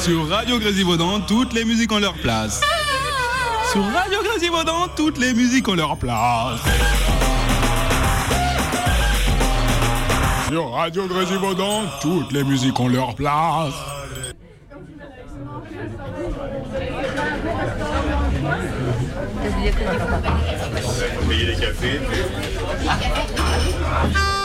Sur Radio Grésivaudan, toutes les musiques ont leur place. Sur Radio Grésivaudan, toutes les musiques ont leur place. Sur Radio Grésivaudan, toutes les musiques ont leur place. Payer les cafés.